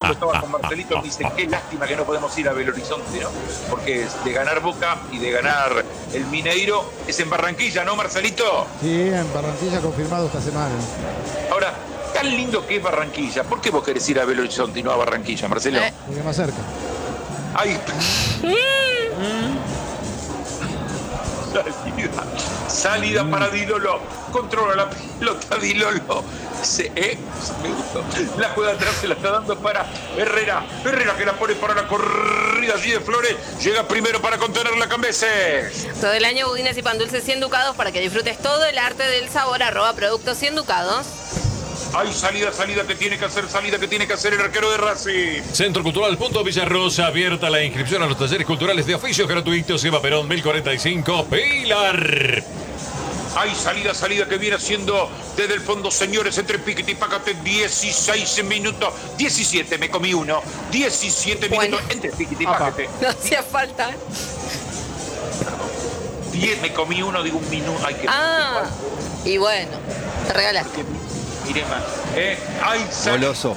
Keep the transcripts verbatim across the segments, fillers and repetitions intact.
ejemplo, estaba con Marcelito, me dice, qué lástima que no podemos ir a Belo Horizonte, ¿no? Porque de ganar Boca y de ganar el Mineiro es en Barranquilla, ¿no, Marcelito? Sí, en Barranquilla confirmado esta semana. Ahora, tan lindo que es Barranquilla, ¿por qué vos querés ir a Belo Horizonte y no a Barranquilla, Marcelo? Eh. Porque más cerca. Ay. Salida, salida mm. para Di Lolo. Controla la pelota Di Lolo. Se, eh, me gustó. La juega atrás, se la está dando para Herrera. Herrera que la pone para la corrida allí de Flores. Llega primero para contener la Cambeses. Todo el año budines y pan dulces cien ducados para que disfrutes todo el arte del sabor. Arroba productos cien ducados. Hay salida, salida que tiene que hacer, salida que tiene que hacer el arquero de Racing. Centro Cultural Punto Villarrosa, abierta la inscripción a los talleres culturales de oficios gratuitos. Eva Perón, mil cuarenta y cinco, Pilar. Hay salida, salida que viene haciendo desde el fondo, señores, entre Piquete y Pácate, dieciséis minutos, diecisiete, me comí uno, diecisiete bueno. minutos entre Piquete y Pácate. No hacía falta. diez, me comí uno, digo un minuto. Ay, qué ah, y bueno, te regalaste. Mire más, ¿eh? Hay goloso.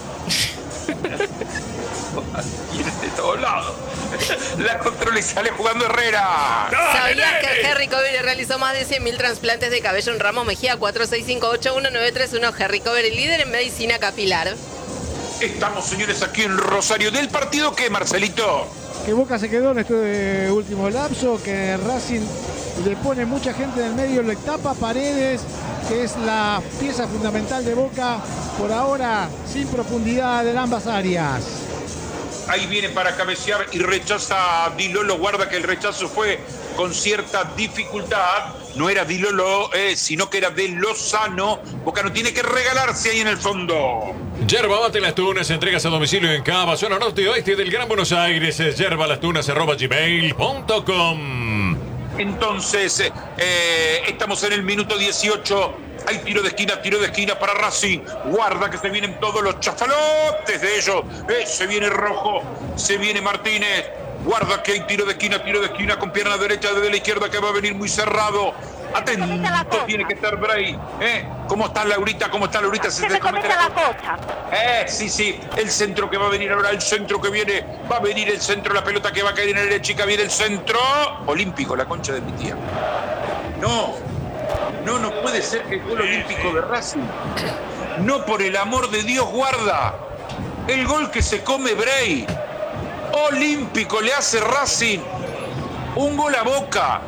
Viene de todos lados. La controla y sale jugando Herrera. ¿Sabías que Harry Cover realizó más de cien mil trasplantes de cabello en Ramos Mejía? Cuatro seis cinco ocho uno nueve tres uno. Harry Cover, el líder en medicina capilar. Estamos, señores, aquí en Rosario. ¿Del partido qué, Marcelito? Que Boca se quedó en este último lapso, que Racing le pone mucha gente en el medio, le tapa Paredes, que es la pieza fundamental de Boca, por ahora sin profundidad en ambas áreas. Ahí viene para cabecear y rechaza a Di Lolo. Guarda que el rechazo fue con cierta dificultad. No era Di Lolo, eh, sino que era de Lozano. Boca no tiene que regalarse ahí en el fondo. Yerba Mate Las Tunas, entregas a domicilio en Cava, zona norte y oeste del Gran Buenos Aires. Yerba Las Tunas arroba gmail punto com. Entonces, eh, estamos en el minuto dieciocho. Hay tiro de esquina, tiro de esquina para Racing. Guarda que se vienen todos los chafalotes de ellos. Eh, se viene Rojo, se viene Martínez. Guarda que hay tiro de esquina, tiro de esquina con pierna derecha desde la izquierda que va a venir muy cerrado. Atento tiene que estar Bray. ¿Eh? ¿Cómo está Laurita? ¿Cómo está Laurita? Se, se te comete la cocha. Eh, sí, sí. El centro que va a venir ahora, el centro que viene. Va a venir el centro, la pelota que va a caer en el área chica. Viene el centro. Olímpico, la concha de mi tía. No. No, no puede ser que el gol olímpico de Racing. No, por el amor de Dios, guarda. El gol que se come Bray. Olímpico le hace Racing. Un gol a Boca.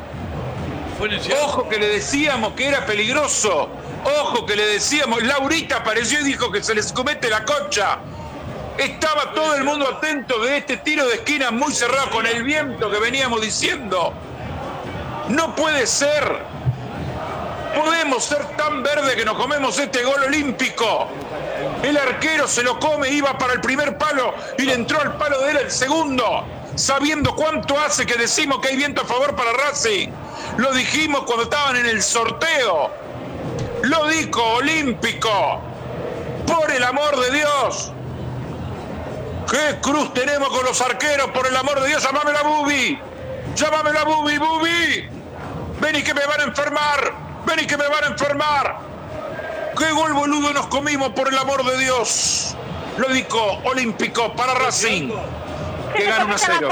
Ojo que le decíamos que era peligroso. Ojo que le decíamos. Laurita apareció y dijo que se les comete la concha. Estaba todo el mundo atento de este tiro de esquina muy cerrado con el viento que veníamos diciendo. No puede ser. Podemos ser tan verde que nos comemos este gol olímpico. El arquero se lo come, iba para el primer palo y le entró al palo de él el segundo. Sabiendo cuánto hace que decimos que hay viento a favor para Racing. Lo dijimos cuando estaban en el sorteo. Lo dijo Olímpico. Por el amor de Dios. ¿Qué cruz tenemos con los arqueros? Por el amor de Dios, llámame la Bubi. Llámame la Bubi, Bubi. Ven y que me van a enfermar. Ven y que me van a enfermar. ¡Qué gol boludo nos comimos, por el amor de Dios! Lo dijo Olímpico para Racing, que gana uno a cero.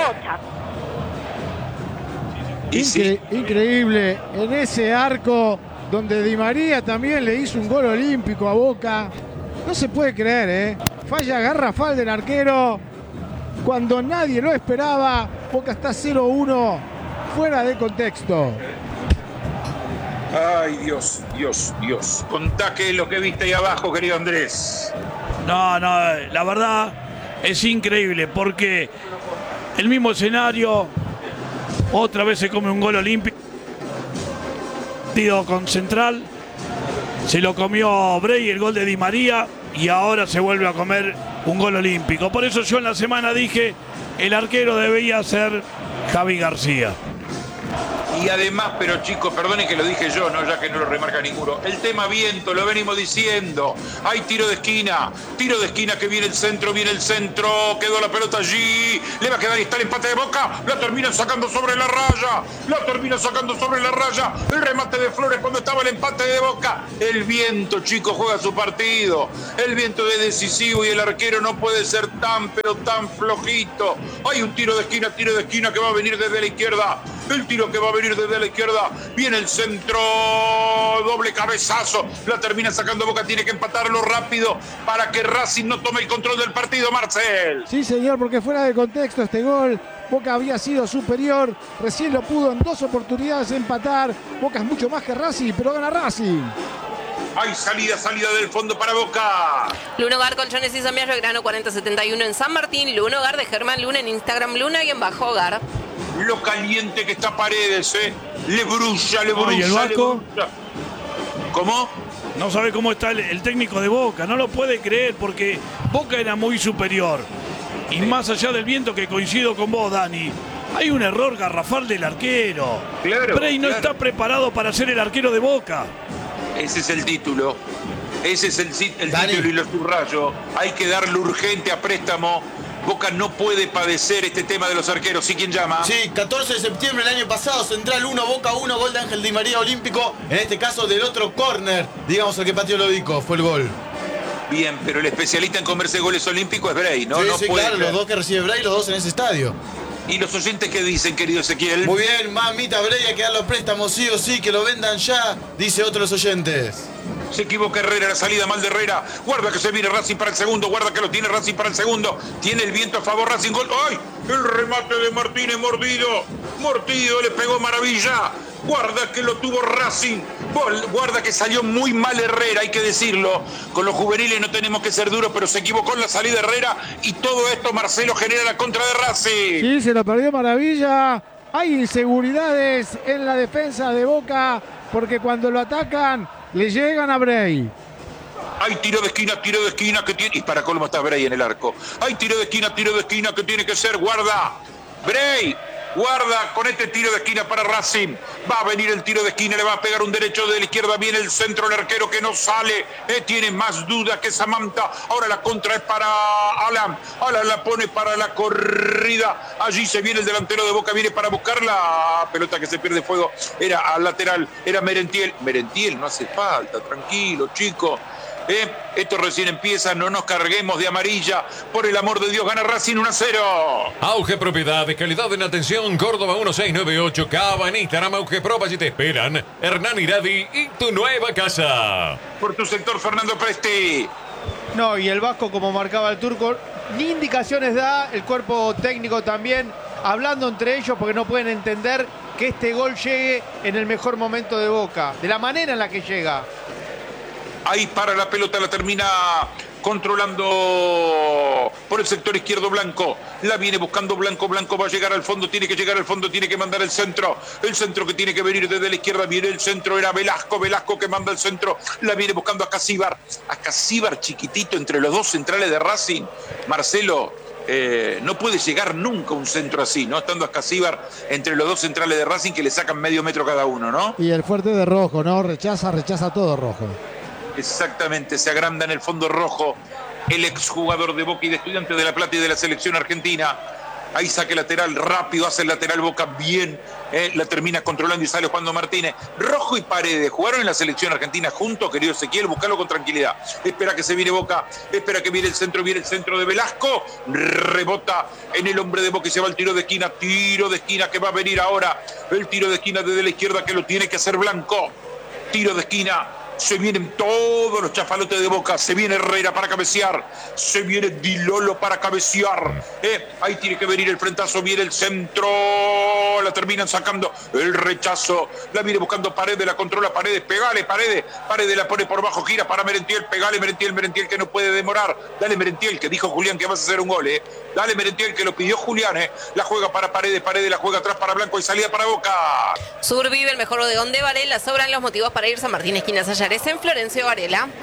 Incre- increíble, en ese arco donde Di María también le hizo un gol olímpico a Boca. No se puede creer, ¿eh? Falla garrafal del arquero cuando nadie lo esperaba. Boca está cero uno, fuera de contexto. Ay, Dios, Dios, Dios. Contá qué es lo que viste ahí abajo, querido Andrés. No, no, la verdad es increíble porque el mismo escenario, otra vez se come un gol olímpico. Partido con Central, se lo comió Bray, el gol de Di María, y ahora se vuelve a comer un gol olímpico. Por eso yo en la semana dije, el arquero debía ser Javi García. Y además, pero chicos, perdonen que lo dije yo, no, ya que no lo remarca ninguno. El tema viento, lo venimos diciendo. Hay tiro de esquina, tiro de esquina que viene el centro, viene el centro, quedó la pelota allí, le va a quedar y está el empate de Boca, la terminan sacando sobre la raya, la terminan sacando sobre la raya, el remate de Flores cuando estaba el empate de Boca. El viento, chicos, juega su partido. El viento es decisivo y el arquero no puede ser tan, pero tan flojito. Hay un tiro de esquina, tiro de esquina que va a venir desde la izquierda. El tiro que va a venir desde la izquierda. Viene el centro. Doble cabezazo. La termina sacando Boca. Tiene que empatarlo rápido para que Racing no tome el control del partido, Marcel. Sí, señor, porque fuera de contexto este gol. Boca había sido superior. Recién lo pudo en dos oportunidades empatar. Boca es mucho más que Racing, pero gana Racing. Hay salida, salida del fondo para Boca. Luna Hogar, Colchones y Somias, Belgrano cuarenta setenta y uno en San Martín. Luna Hogar de Germán Luna en Instagram, Luna y en Bajo Hogar. Lo caliente que está Paredes, ¿eh? Le brulla, le brulla, ¿Y el Vasco? le brulla. ¿Cómo? No sabe cómo está el, el técnico de Boca, no lo puede creer porque Boca era muy superior. Y sí. Más allá del viento, que coincido con vos, Dani, hay un error garrafal del arquero. Claro, Bray no claro. está preparado para ser el arquero de Boca. Ese es el título. Ese es el, el Dani. título y lo subrayo. Hay que darle urgente a préstamo. Boca no puede padecer este tema de los arqueros. ¿Sí quién llama? Sí, catorce de septiembre del año pasado, Central uno, Boca uno, gol de Ángel Di María Olímpico. En este caso del otro córner, digamos el que pateó Lovico, fue el gol. Bien, pero el especialista en comerse goles olímpicos es Bray, ¿no? Sí, no sí, puede claro, creer. los dos que recibe Bray, los dos en ese estadio. ¿Y los oyentes qué dicen, querido Ezequiel? Muy bien, mamita Bray, hay que dar los préstamos sí o sí, que lo vendan ya, dice otros oyentes. Se equivoca Herrera, la salida mal de Herrera. Guarda que se viene Racing para el segundo. Guarda que lo tiene Racing para el segundo. Tiene el viento a favor Racing. Gol. ¡Ay! El remate de Martínez mordido. Mordido, le pegó maravilla. Guarda que lo tuvo Racing. Guarda que salió muy mal Herrera, hay que decirlo. Con los juveniles no tenemos que ser duros, pero se equivocó en la salida Herrera. Y todo esto, Marcelo, genera la contra de Racing. Sí, se lo perdió maravilla. Hay inseguridades en la defensa de Boca, porque cuando lo atacan, le llegan a Bray. Hay tiro de esquina, tiro de esquina que tiene... Y para colmo está Bray en el arco. Hay tiro de esquina, tiro de esquina que tiene que ser. Guarda. Bray. Guarda con este tiro de esquina para Racing. Va a venir el tiro de esquina, le va a pegar un derecho de la izquierda. Viene el centro, el arquero que no sale. Eh, tiene más dudas que Samantha. Ahora la contra es para Alan. Alan la pone para la corrida. Allí se viene el delantero de Boca. Viene para buscar la pelota que se pierde fuego. Era al lateral, era Merentiel. Merentiel, no hace falta, tranquilo, chico. Eh, esto recién empieza, no nos carguemos de amarilla. Por el amor de Dios, gana Racing uno a cero. Auge Propiedades, calidad en atención, Córdoba uno seis nueve ocho, Cava en Instagram, Auge Pro, allí te esperan Hernán Iradi y tu nueva casa. Por tu sector, Fernando Presti. No, y el Vasco, como marcaba el turco, ni indicaciones da, el cuerpo técnico también, hablando entre ellos porque no pueden entender que este gol llegue en el mejor momento de Boca, de la manera en la que llega. Ahí para la pelota, la termina controlando por el sector izquierdo Blanco. La viene buscando Blanco. Blanco va a llegar al fondo, tiene que llegar al fondo, tiene que mandar el centro. El centro que tiene que venir desde la izquierda. Viene el centro, era Velasco. Velasco que manda el centro. La viene buscando a Casíbar. A Casíbar chiquitito entre los dos centrales de Racing. Marcelo, eh, no puede llegar nunca un centro así, ¿no? Estando a Casíbar entre los dos centrales de Racing que le sacan medio metro cada uno, ¿no? Y el fuerte de Rojo, ¿no? Rechaza, rechaza todo Rojo. Exactamente, se agranda en el fondo rojo el exjugador de Boca y de Estudiantes de La Plata y de la selección argentina. Ahí saque lateral, rápido hace el lateral Boca, bien, eh, la termina controlando y sale Juan Martínez. Rojo y Paredes jugaron en la selección argentina juntos, querido Ezequiel, buscarlo con tranquilidad. Espera que se viene Boca, espera que viene el centro, viene el centro de Velasco, rebota en el hombre de Boca y se va el tiro de esquina, tiro de esquina que va a venir ahora, el tiro de esquina desde la izquierda que lo tiene que hacer Blanco, tiro de esquina. Se vienen todos los chafalotes de Boca. Se viene Herrera para cabecear. Se viene Dilolo para cabecear. Eh, ahí tiene que venir el frentazo. Viene el centro. La terminan sacando. El rechazo. La viene buscando Paredes. La controla Paredes. Pegale Paredes. Paredes la pone por bajo. Gira para Merentiel. Pegale Merentiel. Merentiel que no puede demorar. Dale Merentiel que dijo Julián que vas a hacer un gol. Eh. Dale Merentiel que lo pidió Julián. Eh. La juega para Paredes. Paredes la juega atrás para Blanco y salida para Boca. Sur vive el mejor bodegón de Varela. Sobran los motivos para ir San Martín, esquina Sayares, en Florencio Varela.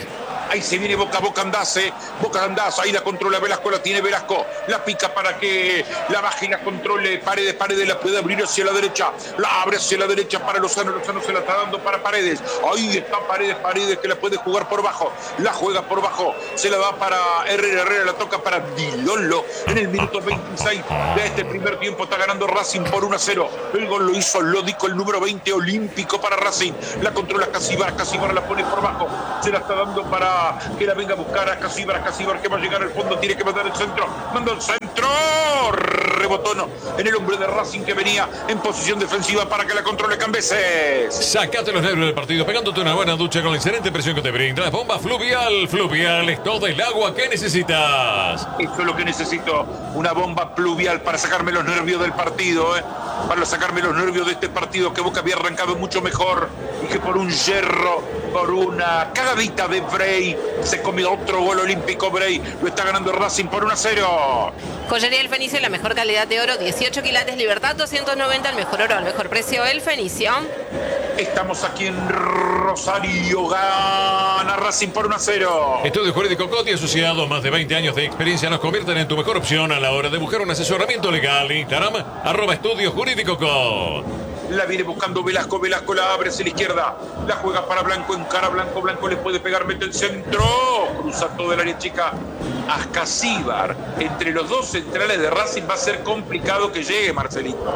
Ahí se viene Boca, Boca Andase, Boca Andase, ahí la controla Velasco, la tiene Velasco, la pica para que la baje y la controle. Paredes, Paredes la puede abrir hacia la derecha, la abre hacia la derecha para Lozano, Lozano se la está dando para Paredes. Ahí está Paredes, Paredes que la puede jugar por bajo, la juega por bajo, se la da para Herrera, Herrera la toca para Dilolo. En el minuto veintiséis de este primer tiempo está ganando Racing por uno a cero. El gol lo hizo Lódico, el número veinte olímpico para Racing. La controla Casibar, Casibar la pone por bajo, se la está dando para que la venga a buscar a Casibar, Casibar que va a llegar al fondo, tiene que mandar el centro, manda el centro, rebotó no, en el hombre de Racing que venía en posición defensiva para que la controle Cambeses. Sacate los nervios del partido pegándote una buena ducha con la excelente presión que te brinda la bomba Fluvial. Fluvial es todo el agua que necesitas. Esto es lo que necesito, una bomba pluvial para sacarme los nervios del partido, ¿eh? Para sacarme los nervios de este partido que Boca había arrancado mucho mejor y que por un yerro, por una cagadita de Bray, se comió otro gol olímpico. Bray lo está ganando Racing por uno a cero. Joyería El Fenicio, la mejor calidad de oro, dieciocho quilates, Libertad doscientos noventa, el mejor oro al mejor precio, El Fenicio. Estamos aquí en Rosario, gana Racing por uno a cero. Estudio Jurídico Coti, asociado, más de veinte años de experiencia, nos convierten en tu mejor opción a la hora de buscar un asesoramiento legal. Instagram, arroba Estudio Jurídico Coti. La viene buscando Velasco, Velasco la abre hacia la izquierda, la juega para Blanco, encara Blanco, Blanco le puede pegar, mete el centro, cruza todo el área chica. Ascasíbar, entre los dos centrales de Racing va a ser complicado que llegue, Marcelito.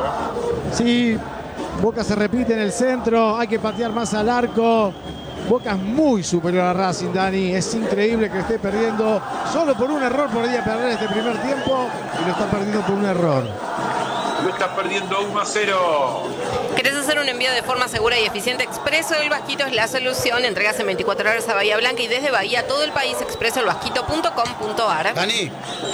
Sí, Boca se repite en el centro, hay que patear más al arco. Boca es muy superior a Racing, Dani. Es increíble que esté perdiendo. Solo por un error podría perder este primer tiempo y lo está perdiendo por un error. Lo está perdiendo uno a cero. ¿Querés hacer un envío de forma segura y eficiente? Expreso El Vasquito es la solución. Entregas en veinticuatro horas a Bahía Blanca y desde Bahía a todo el país. expreso el vasquito punto com punto ar. Dani.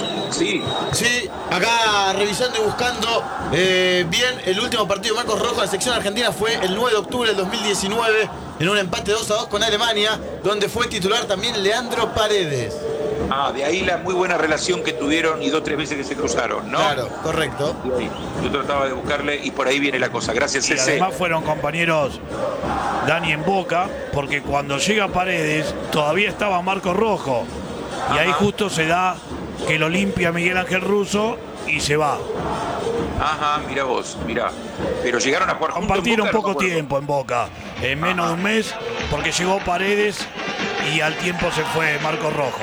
Sí. Sí, acá revisando y buscando eh, bien el último partido de Marcos Rojo en la sección argentina fue el nueve de octubre del dos mil diecinueve en un empate dos a dos con Alemania, donde fue titular también Leandro Paredes. Ah, de ahí la muy buena relación que tuvieron y dos o tres veces que se cruzaron, ¿no? Claro, correcto. Sí, yo trataba de buscarle y por ahí viene la cosa. Gracias, Y Cece. además fueron compañeros Dani en Boca, porque cuando llega Paredes todavía estaba Marcos Rojo. Y Ajá. ahí justo se da que lo limpia Miguel Ángel Russo y se va. Ajá, mira vos, mira. Pero llegaron a jugar juntos. Compartieron en Boca, poco no me acuerdo. tiempo en Boca, en menos Ajá. de un mes, porque llegó Paredes y al tiempo se fue Marcos Rojo.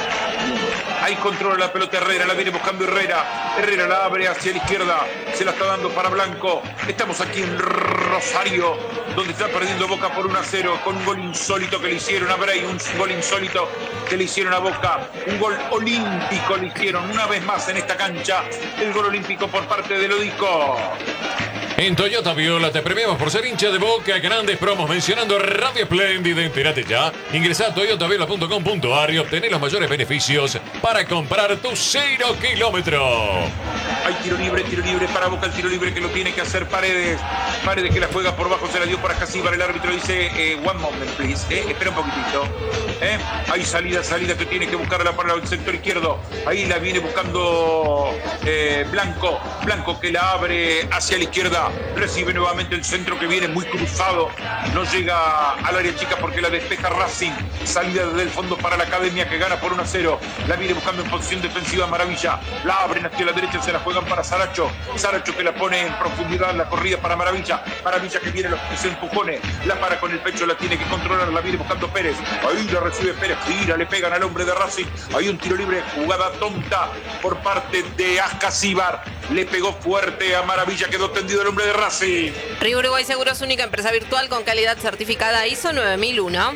Ahí controla la pelota Herrera, la viene buscando Herrera. Herrera la abre hacia la izquierda, se la está dando para Blanco. Estamos aquí en Rosario, donde está perdiendo Boca por uno a cero, con un gol insólito que le hicieron a Bray, un gol insólito que le hicieron a Boca, un gol olímpico le hicieron una vez más en esta cancha, el gol olímpico por parte de Lodico. En Toyota Viola te premiamos por ser hincha de Boca. Grandes promos mencionando Radio Espléndida. Entérate ya. Ingresa a toyota viola punto com punto ar y obtener los mayores beneficios para comprar tu cero kilómetro. Hay tiro libre, tiro libre para Boca, el tiro libre que lo tiene que hacer Paredes. Paredes que la juega por bajo, se la dio para Casíbar. El árbitro dice, eh, one moment please, eh, espera un poquitito. Eh. Hay salida, salida que tiene que buscarla para el sector izquierdo. Ahí la viene buscando eh, Blanco. Blanco que la abre hacia la izquierda. Recibe nuevamente el centro que viene muy cruzado. No llega al área chica porque la despeja Racing. Salida desde el fondo para la Academia que gana por uno a cero. La viene buscando en posición defensiva Maravilla. La abren hacia la derecha, se la juegan para Saracho. Saracho que la pone en profundidad la corrida para Maravilla. Maravilla que viene los que se empujones. La para con el pecho, la tiene que controlar. La viene buscando Pérez. Ahí la recibe Pérez. Gira, le pegan al hombre de Racing. Hay un tiro libre, jugada tonta por parte de Ascasíbar. Le pegó fuerte a Maravilla. Quedó tendido el hombre de Racing. Río Uruguay Seguros, única empresa virtual con calidad certificada I S O nueve mil uno.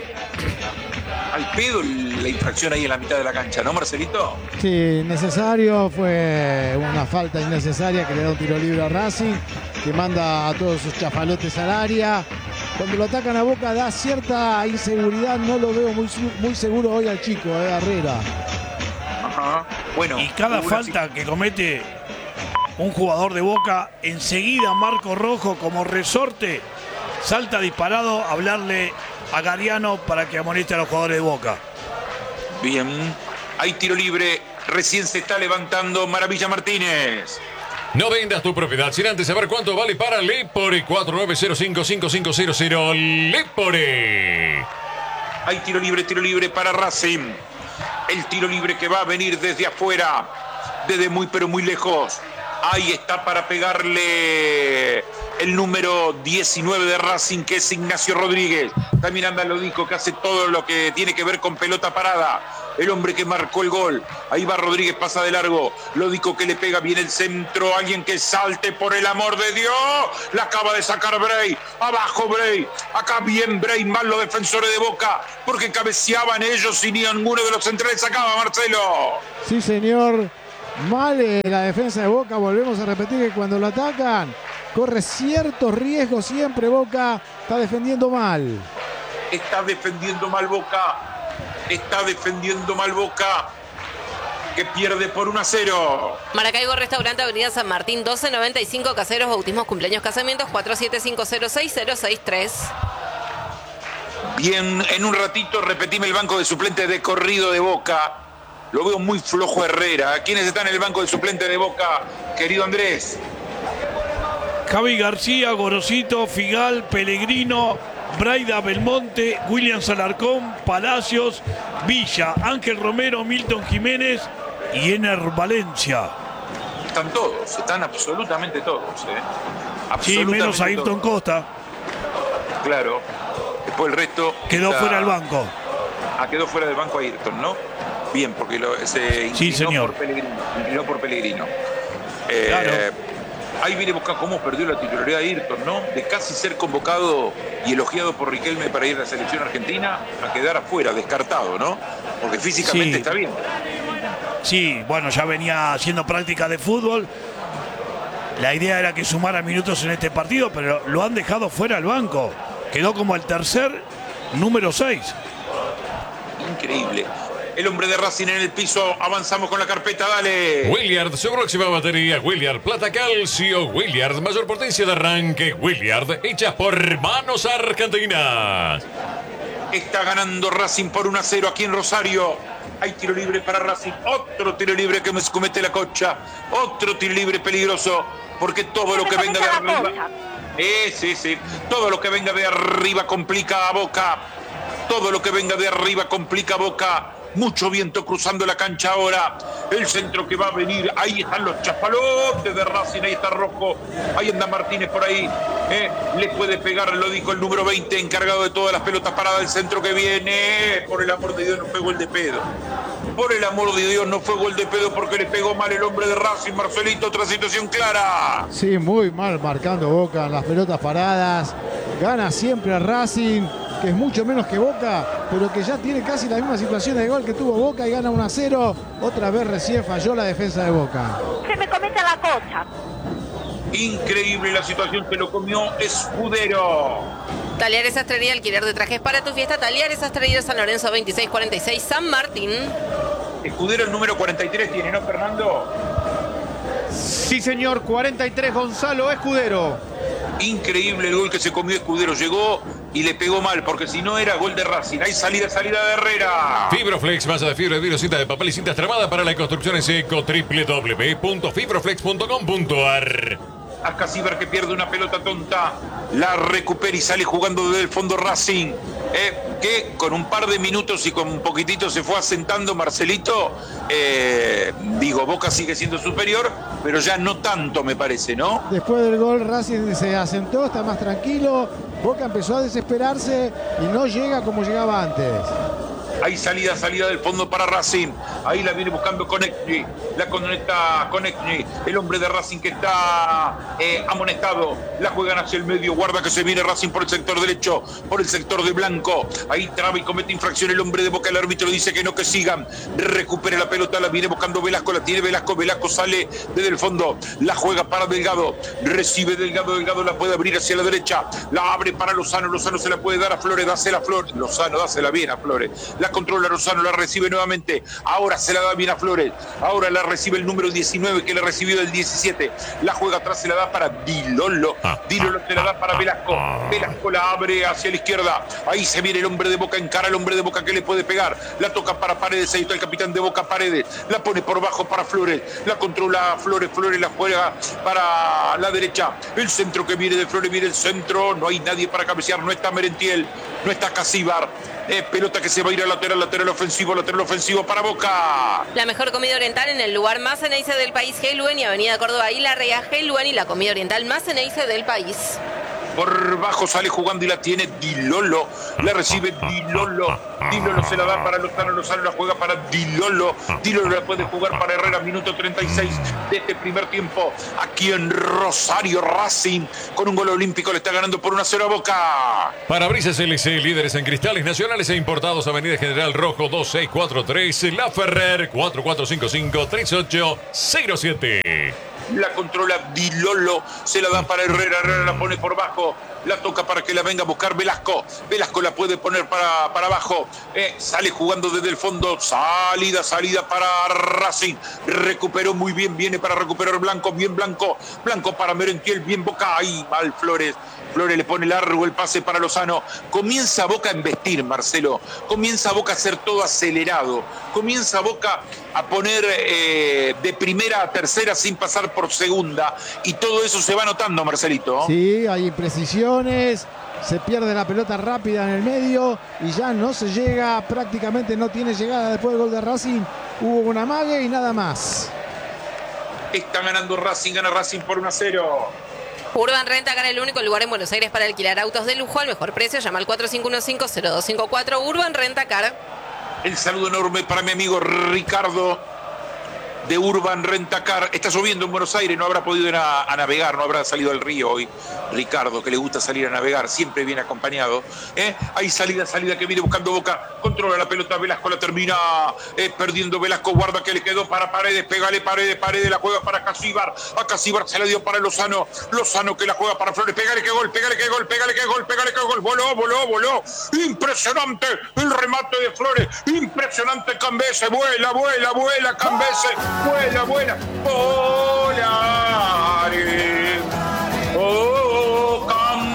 Al pedo la infracción ahí en la mitad de la cancha, ¿no, Marcelito? Sí, necesario, fue una falta innecesaria que le da un tiro libre a Racing, que manda a todos sus chafalotes al área. Cuando lo atacan a Boca da cierta inseguridad, no lo veo muy, muy seguro hoy al chico, eh, Herrera. Ajá. Bueno, Y cada una- falta que comete un jugador de Boca, enseguida Marco Rojo como resorte salta disparado a hablarle a Gariano para que amoneste a los jugadores de Boca. Bien, hay tiro libre, recién se está levantando Maravilla Martínez. No vendas tu propiedad sin antes saber cuánto vale para Lepore. cuatro nueve cero cinco cinco cinco cero cero Lepore. Hay tiro libre, tiro libre para Racing. El tiro libre que va a venir desde afuera, desde muy pero muy lejos. Ahí está para pegarle el número diecinueve de Racing, que es Ignacio Rodríguez. También anda Lodico, que hace todo lo que tiene que ver con pelota parada. El hombre que marcó el gol. Ahí va Rodríguez, pasa de largo. Lodico que le pega bien el centro. Alguien que salte, por el amor de Dios. La acaba de sacar Bray. Abajo Bray. Acá bien Bray, mal los defensores de Boca, porque cabeceaban ellos y ni ninguno de los centrales sacaba, Marcelo. Sí, señor. Mal eh, la defensa de Boca. Volvemos a repetir que cuando lo atacan corre ciertos riesgos siempre. Boca está defendiendo mal. Está defendiendo mal Boca. Está defendiendo mal Boca, que pierde por uno a cero. Maracaibo Restaurante, Avenida San Martín, doce noventa y cinco, Caseros, bautismos, cumpleaños, casamientos, cuatro siete cinco cero seis cero seis tres. Bien, en un ratito repetime el banco de suplentes de corrido de Boca. Lo veo muy flojo Herrera. ¿Quiénes están en el banco de suplentes de Boca, querido Andrés? Javi García, Gorosito, Figal, Pellegrino, Braida Belmonte, William Alarcón, Palacios, Villa, Ángel Romero, Milton Jiménez y Ener Valencia. Están todos, están absolutamente todos. ¿eh? Absolutamente sí, menos Ayrton todos. Costa. Claro. Después el resto quedó está... fuera del banco. Ah, quedó fuera del banco Ayrton, ¿no? Bien, porque lo, se inclinó sí, señor. por Pellegrino. Inclinó por Pellegrino. Eh, claro. Ahí viene Boca cómo perdió la titularidad de Ayrton, ¿no? De casi ser convocado y elogiado por Riquelme para ir a la selección argentina a quedar afuera, descartado, ¿no? Porque físicamente sí. está bien. Sí, bueno, ya venía haciendo práctica de fútbol. La idea era que sumara minutos en este partido, pero lo han dejado fuera del banco. Quedó como el tercer número seis. Increíble. El hombre de Racing en el piso. Avanzamos con la carpeta, dale. Williard, su próxima batería. Williard, plata calcio. Williard, mayor potencia de arranque. Williard, hecha por manos argentinas. Está ganando Racing por uno a cero aquí en Rosario. Hay tiro libre para Racing. Otro tiro libre que me comete la Cocha. Otro tiro libre peligroso. Porque todo lo que venga de arriba... Eh, sí, sí. Todo lo que venga de arriba complica a Boca. Todo lo que venga de arriba complica a Boca. Mucho viento cruzando la cancha ahora. El centro que va a venir. Ahí están los chapalotes de Racing. Ahí está Rojo. Ahí anda Martínez por ahí. Eh, le puede pegar, lo dijo el número veinte, encargado de todas las pelotas paradas del centro que viene. Por el amor de Dios, no fue gol de pedo. Por el amor de Dios, no fue gol de pedo porque le pegó mal el hombre de Racing. Marcelito, otra situación clara. Sí, muy mal marcando Boca en las pelotas paradas. Gana siempre a Racing, que es mucho menos que Boca, pero que ya tiene casi la misma situación de gol que tuvo Boca y gana uno a cero. Otra vez recién falló la defensa de Boca. Se me comete la Cocha. Increíble la situación que lo comió Escudero. Talleres Sastrería, alquiler de trajes para tu fiesta. Talleres Sastrería, San Lorenzo veintiséis cuarenta y seis, San Martín. Escudero el número cuarenta y tres tiene, ¿no, Fernando? Sí, señor, cuarenta y tres, Gonzalo Escudero. Increíble el gol que se comió Escudero. Llegó y le pegó mal, porque si no era gol de Racing. Hay salida, salida de Herrera. Fibroflex, masa de fibra de vidrio, cinta de papel y cinta extremada para la construcción en seco. doble u doble u doble u punto fibroflex punto com punto a r. Acá Ciber que pierde una pelota tonta. La recupera y sale jugando desde el fondo Racing. Eh, que con un par de minutos y con un poquitito se fue asentando Marcelito. Eh, digo, Boca sigue siendo superior, pero ya no tanto, me parece, ¿no? Después del gol Racing se asentó, está más tranquilo. Boca empezó a desesperarse y no llega como llegaba antes. Hay salida, salida del fondo para Racing. Ahí la viene buscando Conecni. La conecta Conecni. El hombre de Racing que está eh, amonestado. La juegan hacia el medio. Guarda que se viene Racing por el sector derecho. Por el sector de Blanco. Ahí traba y comete infracción el hombre de Boca. El árbitro dice que no, que sigan. Recupere la pelota. La viene buscando Velasco. La tiene Velasco. Velasco sale desde el fondo. La juega para Delgado. Recibe Delgado. Delgado la puede abrir hacia la derecha. La abre para Lozano. Lozano se la puede dar a Flores. Dásela a Flores. Lozano, dásela bien a Flores. La controla Lozano, la recibe nuevamente. Ahora se la da bien a Flores. Ahora la recibe el número diecinueve que le recibió del diecisiete. La juega atrás, se la da para Di Lollo. Di Lollo se la da para Velasco. Velasco la abre hacia la izquierda. Ahí se viene el hombre de Boca, encara al hombre de Boca que le puede pegar. La toca para Paredes, ahí está el capitán de Boca, Paredes. La pone por bajo para Flores. La controla Flores, Flores la juega para la derecha. El centro que viene de Flores, viene el centro. No hay nadie para cabecear, no está Merentiel, no está Casíbar. Eh, pelota que se va a ir al lateral, lateral ofensivo, lateral ofensivo para Boca. La mejor comida oriental en el lugar más ceneice del país, Heluen, y Avenida Córdoba y La Rea, Heluen, y la comida oriental más ceneice del país. Por bajo sale jugando y la tiene Di Lollo. La recibe Di Lollo. Di Lollo se la da para Lozano. Lozano la juega para Di Lollo. Di Lollo la puede jugar para Herrera. Minuto treinta y seis de este primer tiempo. Aquí en Rosario, Racing con un gol olímpico le está ganando por uno a cero a Boca. Parabrisas L C, líderes en cristales nacionales e importados. Avenida General Rojo dos seis cuatro tres. La Ferrer cuatro cuatro cinco cinco tres ocho cero siete. La controla Di Lollo, se la da para Herrera, Herrera la pone por bajo, la toca para que la venga a buscar Velasco, Velasco la puede poner para, para abajo, eh, sale jugando desde el fondo, salida, salida para Racing, recuperó muy bien, viene para recuperar Blanco, bien Blanco, Blanco para Merentiel, bien Boca, ahí mal Flores, Flores le pone largo el pase para Lozano, comienza Boca a embestir, Marcelo, comienza Boca a hacer todo acelerado, comienza Boca a poner eh, de primera a tercera sin pasar por segunda, y todo eso se va notando, Marcelito. Sí, hay imprecisiones, se pierde la pelota rápida en el medio y ya no se llega, prácticamente no tiene llegada después del gol de Racing, hubo una mague y nada más. Está ganando Racing, gana Racing por uno a cero. Urban Rentacar, el único lugar en Buenos Aires para alquilar autos de lujo al mejor precio. Llama al cuatro cinco uno cinco cero dos cinco cuatro. Urban Rentacar. El saludo enorme para mi amigo Ricardo de Urban Rentacar. Está lloviendo en Buenos Aires, no habrá podido ir a, a navegar, no habrá salido al río hoy. Ricardo, que le gusta salir a navegar, siempre viene acompañado. ¿eh? Hay salida, salida que viene buscando Boca. Controla la pelota, Velasco la termina eh, perdiendo. Velasco guarda que le quedó para Paredes. Pégale Paredes, Paredes la juega para Casíbar. A Casíbar se la dio para Lozano. Lozano que la juega para Flores. Pégale que gol, pégale que gol, pégale que gol, pégale que gol. Voló, voló, voló. Impresionante el remate de Flores. Impresionante Cambese. Vuela, vuela, vuela Cambese. Vuela, vuela. Volare. Oh,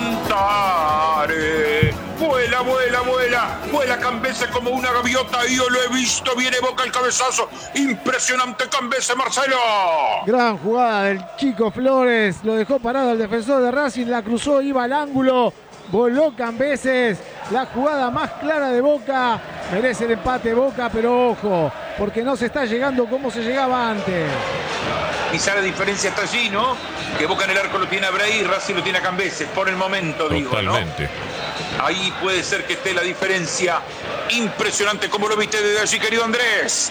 cantare. Vuela, vuela, vuela. Vuela Cambese como una gaviota. Yo lo he visto. Viene Boca el cabezazo. Impresionante Cambese, Marcelo. Gran jugada del chico Flores. Lo dejó parado el defensor de Racing. La cruzó, iba al ángulo. Voló Cambeses. La jugada más clara de Boca. Merece el empate Boca, pero ojo, porque no se está llegando como se llegaba antes. Quizá la diferencia está allí, ¿no? Que Boca en el arco lo tiene a Bray y Racing lo tiene a Cambeses. Por el momento, digo, totalmente. ¿no? Ahí puede ser que esté la diferencia. Impresionante. ¿Cómo lo viste desde allí, querido Andrés?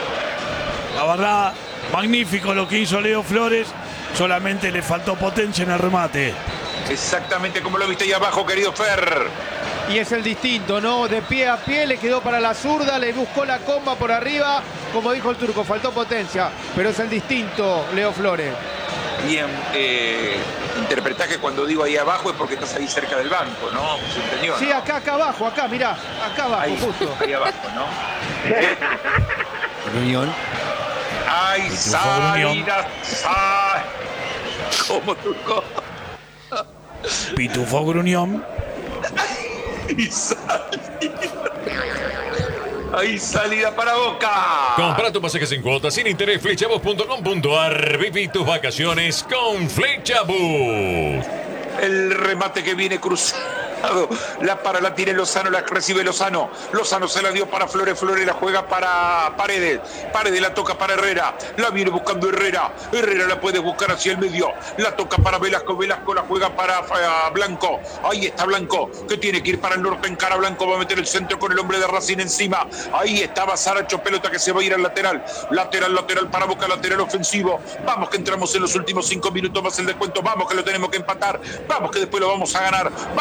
La verdad, magnífico lo que hizo Leo Flores. Solamente le faltó potencia en el remate. Exactamente como lo viste ahí abajo, querido Fer. Y es el distinto, ¿no? De pie a pie, le quedó para la zurda, le buscó la comba por arriba. Como dijo el turco, faltó potencia, pero es el distinto, Leo Flores. Bien, eh, interpretá que cuando digo ahí abajo es porque estás ahí cerca del banco, ¿no? ¿Se entendió? Sí, ¿no? acá, acá abajo, acá, mirá, acá abajo, Ahí, justo. ahí abajo, ¿no? Eh, Reunión. Ay, salida, sal. ¿Cómo, turco? Pitufo Gruñón. Ahí salida. Ahí salida para Boca. Compra tu pasaje sin cuotas, sin interés, flechabus punto com punto ar. Viví tus vacaciones con Flechabus. El remate que viene cruzado. La para, la tiene Lozano, la recibe Lozano. Lozano se la dio para Flores, Flores la juega para Paredes. Paredes la toca para Herrera. La viene buscando Herrera. Herrera la puede buscar hacia el medio. La toca para Velasco. Velasco la juega para uh, Blanco. Ahí está Blanco, que tiene que ir para el norte. Encara Blanco, va a meter el centro con el hombre de Racing encima. Ahí estaba Saracho, pelota que se va a ir al lateral. Lateral, lateral para Boca, lateral ofensivo. Vamos que entramos en los últimos cinco minutos más el descuento. Vamos que lo tenemos que empatar. Vamos que después lo vamos a ganar. Vamos que se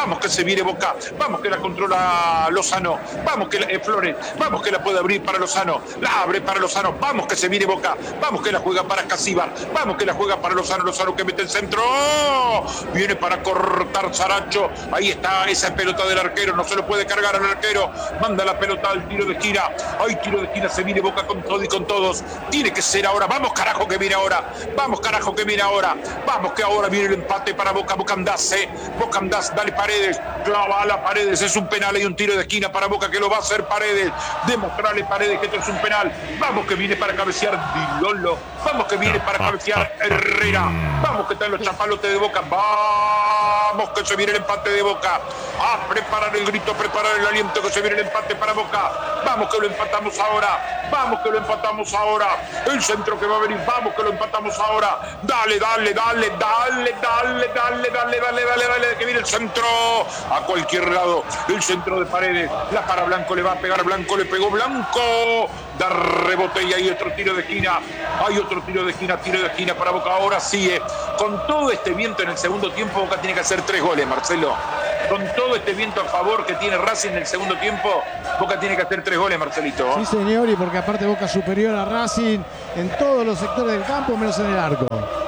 viene Boca. Vamos que la controla Lozano. Vamos que la, eh, Flores. Vamos que la puede abrir para Lozano. La abre para Lozano. Vamos que se viene Boca. Vamos que la juega para Casíbar. Vamos que la juega para Lozano. Lozano que mete el centro. ¡Oh! Viene para cortar Saracho. Ahí está esa pelota del arquero. No se lo puede cargar al arquero. Manda la pelota al tiro de esquina. Hay tiro de esquina. Se viene Boca con todo y con todos. Tiene que ser ahora. Vamos carajo que viene ahora. Vamos carajo que viene ahora. Vamos que ahora viene el empate para Boca. Boca Andás, eh. Boca Andás. Dale Paredes. Clava a la Paredes. Es un penal. Hay un tiro de esquina para Boca que lo va a hacer Paredes. Demostrarle Paredes que esto es un penal. Vamos que viene para cabecear Dilolo. Vamos que viene para cabecear Herrera. Vamos que están los chapalotes de Boca. Vamos que se viene el empate de Boca. A preparar el grito, preparar el aliento que se viene el empate para Boca. Vamos que lo empatamos ahora. Vamos que lo empatamos ahora. El centro que va a venir. Vamos que lo empatamos ahora. Dale, dale, dale, dale, dale, dale, dale, dale, dale, dale, que viene el centro. A cualquier lado. El centro de Paredes. La para Blanco, le va a pegar Blanco, le pegó Blanco. Da rebote y hay otro tiro de esquina. Hay otro tiro de esquina, tiro de esquina para Boca. Ahora sigue. Con todo este viento en el segundo tiempo, Boca tiene que hacer tres goles, Marcelo. Con todo este viento a favor que tiene Racing en el segundo tiempo, Boca tiene que hacer tres goles, Marcelito. Sí, señor, y porque aparte Boca superior a Racing en todos los sectores del campo, menos en el arco.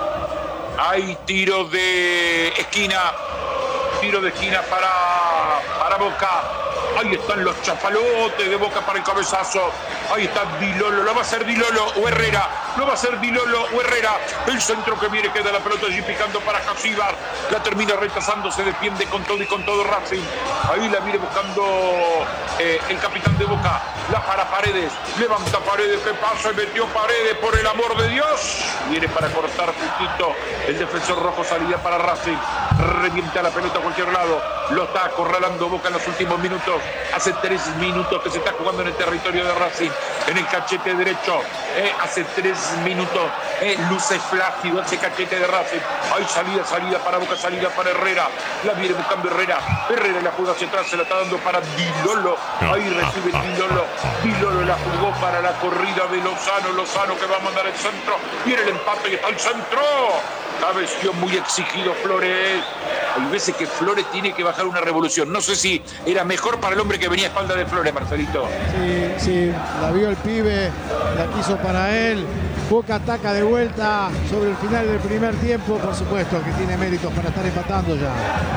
Hay tiro de esquina. Tiro de esquina para, para Boca. Ahí están los chapalotes de Boca para el cabezazo. Ahí está Dilolo. Lo va a hacer Dilolo o Herrera. Lo va a hacer Dilolo o Herrera. El centro que viene, queda la pelota allí picando para Casíbar. La termina rechazando, se defiende con todo y con todo Racing. Ahí la viene buscando eh, el capitán de Boca. La para Paredes. Levanta Paredes. ¿Qué pasa? Metió Paredes, por el amor de Dios. Viene para cortar justito. El defensor rojo, salida para Racing. Revienta la pelota a cualquier lado. Lo está acorralando Boca en los últimos minutos. Hace tres minutos que se está jugando en el territorio de Racing. En el cachete derecho. Eh, hace tres minutos. Eh, luce flácido ese cachete de Racing. Hay salida, salida para Boca, salida para Herrera. La viene buscando Herrera. Herrera la juega hacia atrás, se la está dando para Dilolo. Ahí recibe Dilolo. Dilolo la jugó para la corrida de Lozano. Lozano que va a mandar el centro. Viene el empate y está el centro. Cabeció muy exigido Flores. Hay veces que Flores tiene que bajar una revolución. No sé si era mejor para el hombre que venía a espalda de Flores, Marcelito. Sí, sí, la vio el pibe, la quiso para él. Boca ataca de vuelta sobre el final del primer tiempo. Por supuesto que tiene méritos para estar empatando ya.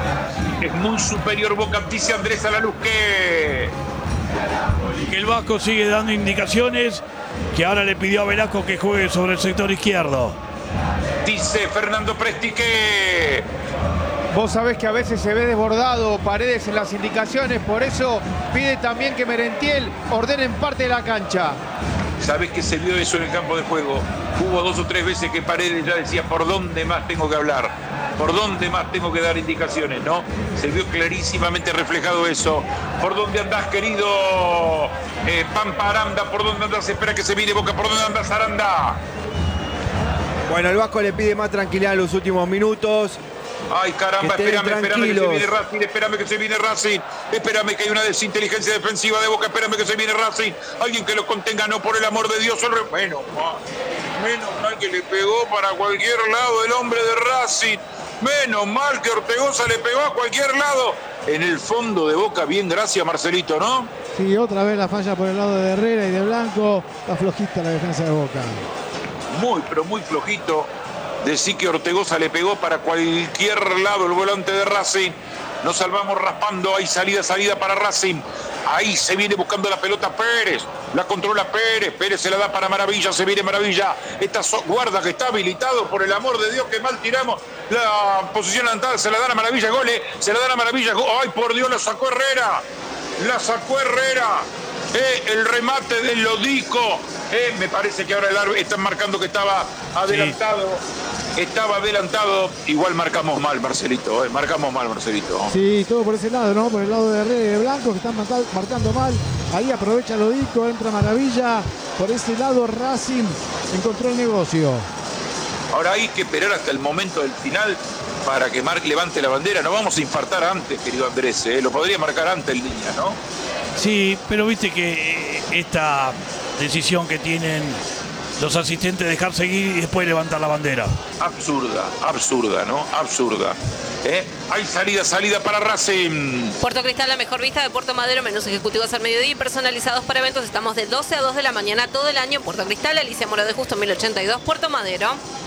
Es muy superior Boca, dice Andrés Alalusque. Que el Vasco sigue dando indicaciones, que ahora le pidió a Velasco que juegue sobre el sector izquierdo. Dice Fernando Presti que... Vos sabés que a veces se ve desbordado Paredes en las indicaciones, por eso pide también que Merentiel ordene en parte de la cancha. Sabés que se vio eso en el campo de juego. Hubo dos o tres veces que Paredes ya decía por dónde más tengo que hablar, por dónde más tengo que dar indicaciones, ¿no? Se vio clarísimamente reflejado eso. ¿Por dónde andás, querido eh, Pampa Aranda? ¿Por dónde andás? Espera que se viene Boca. ¿Por dónde andás, Aranda? Bueno, el Vasco le pide más tranquilidad en los últimos minutos. Ay, caramba, espérame, espérame que se viene Racing, espérame que se viene Racing, espérame que hay una desinteligencia defensiva de Boca, espérame que se viene Racing, alguien que lo contenga, no, por el amor de Dios, solo... Menos mal, menos mal que le pegó para cualquier lado el hombre de Racing, menos mal que Ortegoza le pegó a cualquier lado. En el fondo de Boca, bien, gracias Marcelito, ¿no? Sí, otra vez la falla por el lado de Herrera y de Blanco, está flojita la defensa de Boca. Muy, pero muy flojito. Decí que Ortegoza le pegó para cualquier lado el volante de Racing. Nos salvamos raspando. Hay salida, salida para Racing. Ahí se viene buscando la pelota Pérez. La controla Pérez. Pérez se la da para Maravilla. Se viene Maravilla. Esta so guarda que está habilitado. Por el amor de Dios, que mal tiramos. La posición adelantada se la dan a Maravilla. Gole. Se la dan a Maravilla. Ay, por Dios, la sacó Herrera. La sacó Herrera. Eh, el remate del Lodico. Eh, me parece que ahora el árbitro están marcando que estaba adelantado. Sí. Estaba adelantado. Igual marcamos mal, Marcelito. Eh, marcamos mal, Marcelito. Sí, todo por ese lado, ¿no? Por el lado de Herrera y de Blanco, que están marcando mal. Ahí aprovecha Lodico, entra Maravilla. Por ese lado Racing encontró el negocio. Ahora hay que esperar hasta el momento del final para que Marc levante la bandera. No vamos a infartar antes, querido Andrés. Eh. Lo podría marcar antes el día, ¿no? Sí, pero viste que esta decisión que tienen los asistentes dejar seguir y después levantar la bandera. Absurda, absurda, ¿no? Absurda. ¿Eh? Hay salida, salida para Racing. Puerto Cristal, la mejor vista de Puerto Madero, menús ejecutivos al mediodía y personalizados para eventos. Estamos de doce a dos de la mañana todo el año en Puerto Cristal. Alicia Mora de Justo, mil ochenta y dos, Puerto Madero.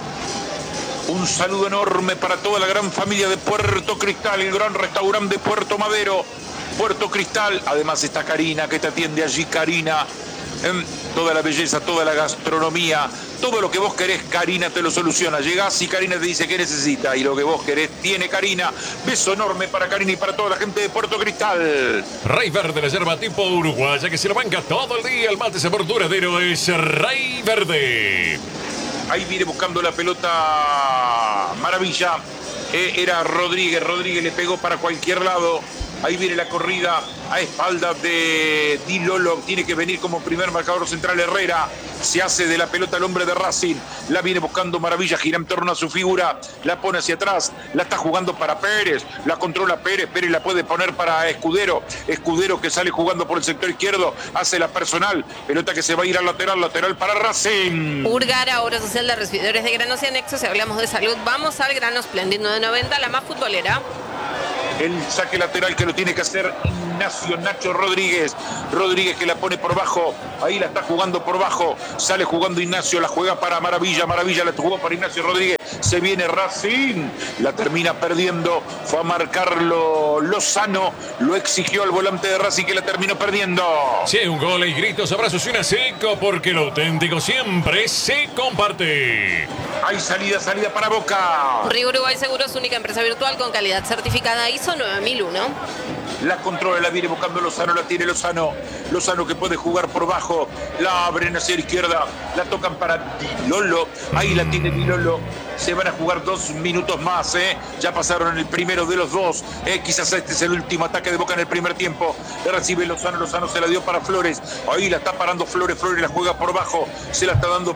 Un saludo enorme para toda la gran familia de Puerto Cristal, el gran restaurante de Puerto Madero. Puerto Cristal, además está Karina que te atiende allí, Karina. Eh, toda la belleza, toda la gastronomía, todo lo que vos querés, Karina te lo soluciona. Llegás y Karina te dice qué necesita y lo que vos querés tiene Karina. Beso enorme para Karina y para toda la gente de Puerto Cristal. Rey Verde, la yerba tipo uruguaya que se lo banca todo el día. El mate sabor duradero es Rey Verde. Ahí viene buscando la pelota Maravilla. Eh, era Rodríguez. Rodríguez le pegó para cualquier lado. Ahí viene la corrida a espaldas de Di Lolo. Tiene que venir como primer marcador central Herrera. Se hace de la pelota el hombre de Racing. La viene buscando Maravilla. Gira en torno a su figura. La pone hacia atrás. La está jugando para Pérez. La controla Pérez. Pérez la puede poner para Escudero. Escudero que sale jugando por el sector izquierdo. Hace la personal. Pelota que se va a ir al lateral. Lateral para Racing. Urgara, obra social de recibidores de granos y anexos. Si hablamos de salud, vamos al grano Splendid nueve noventa, la más futbolera. El saque lateral que lo tiene que hacer Ignacio Nacho Rodríguez. Rodríguez que la pone por bajo. Ahí la está jugando por bajo. Sale jugando Ignacio. La juega para Maravilla. Maravilla la jugó para Ignacio Rodríguez. Se viene Racing. La termina perdiendo. Fue a marcarlo Lozano. Lo exigió al volante de Racing que la terminó perdiendo. Si hay un gol y gritos, abrazos y una seco porque lo auténtico siempre se comparte. Hay salida, salida para Boca. Río Uruguay Seguros, única empresa virtual con calidad certificada I S O nueve mil uno. La controla, la viene buscando Lozano, la tiene Lozano. Lozano que puede jugar por bajo. La abren hacia la izquierda. La tocan para Di Lolo. Ahí la tiene Di Lolo. Se van a jugar dos minutos más, ¿eh? Ya pasaron el primero de los dos. ¿eh? Quizás este es el último ataque de Boca en el primer tiempo. Le recibe Lozano. Lozano se la dio para Flores. Ahí la está parando Flores. Flores la juega por bajo. Se la está dando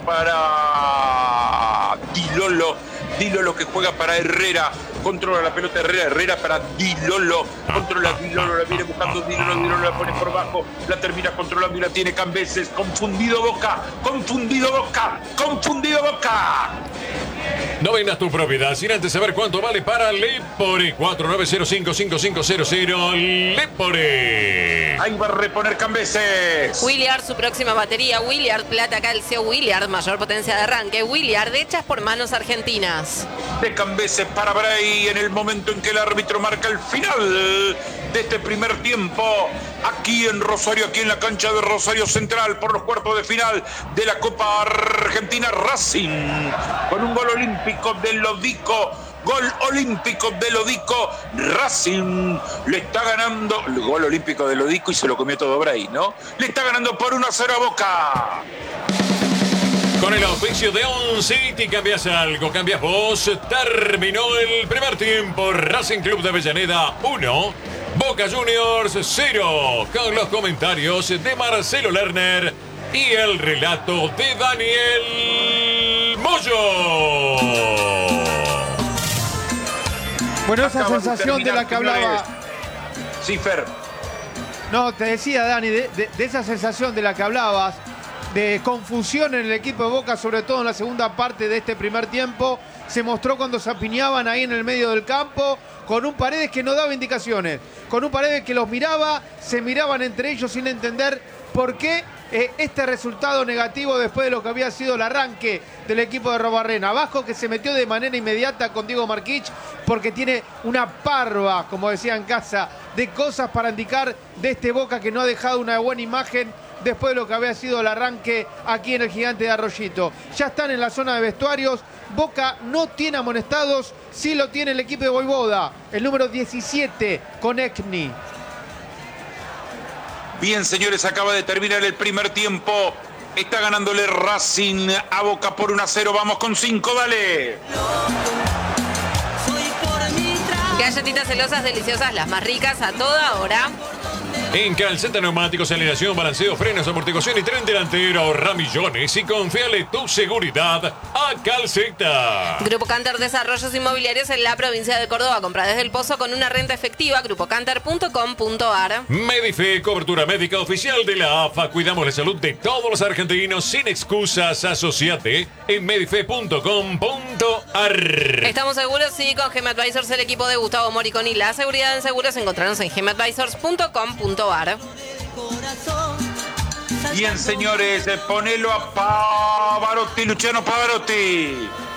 para Di Lolo. Di Lolo que juega para Herrera. Controla la pelota Herrera. Herrera para Di Lolo. Controla Di Lolo. La viene buscando Di Lolo. Di Lolo la pone por bajo. La termina controlando y la tiene Cambeses. Confundido Boca. Confundido Boca. Confundido Boca. No vendas tu propiedad sin antes saber cuánto vale para Lepore. cuatro nueve cero cinco cinco cinco cero cero. Lepore. Ahí va a reponer Cambeses. Williard, su próxima batería. Williard, plata, calcio. Williard, mayor potencia de arranque. Williard, hechas por manos argentinas. De Cambeses para Bray en el momento en que el árbitro marca el final de este primer tiempo. Aquí en Rosario, aquí en la cancha de Rosario Central por los cuartos de final de la Copa Argentina. Racing con un gol olímpico de Lodico. Gol olímpico de Lodico. Racing le está ganando. El gol olímpico de Lodico y se lo comió todo Bray, ¿no? Le está ganando por uno a cero a Boca. Con el auspicio de On City, cambias algo, cambias vos. Terminó el primer tiempo. Racing Club de Avellaneda uno, Boca Juniors cero. Con los comentarios de Marcelo Lerner y el relato de Daniel Moyo. Bueno, esa Acaba de sensación de la terminar, que hablaba. Sí, Fer. No, te decía, Dani, de, de- de esa sensación de la que hablabas, de confusión en el equipo de Boca, sobre todo en la segunda parte de este primer tiempo, se mostró cuando se apiñaban ahí en el medio del campo, con un Paredes que no daba indicaciones, con un Paredes que los miraba, se miraban entre ellos sin entender por qué eh, este resultado negativo después de lo que había sido el arranque del equipo de Robarrena. Abajo que se metió de manera inmediata con Diego Marquich porque tiene una parva, como decía en casa, de cosas para indicar de este Boca que no ha dejado una buena imagen después de lo que había sido el arranque aquí en el Gigante de Arroyito. Ya están en la zona de vestuarios. Boca no tiene amonestados, sí lo tiene el equipo de Voivoda, el número diecisiete con Ekni. Bien, señores, acaba de terminar el primer tiempo. Está ganándole Racing a Boca por uno a cero. Vamos con cinco, dale. Galletitas celosas, deliciosas, las más ricas a toda hora. En Calceta Neumáticos, alineación, balanceo, frenos, amortiguación y tren delantero. Ahorra millones y confíale tu seguridad a Calceta. Grupo Cantar Desarrollos Inmobiliarios en la provincia de Córdoba. Compra desde el Pozo con una renta efectiva. grupo cantar punto com punto ar. Medife, cobertura médica oficial de la A F A. Cuidamos la salud de todos los argentinos sin excusas. Asociate en medife punto com punto ar. Estamos seguros, sí, con Gem Advisors, el equipo de Gustavo Moriconi. La seguridad en seguros, encontrarnos en gem advisors punto com punto ar. Bien, señores, ponelo a Pavarotti, Luciano Pavarotti.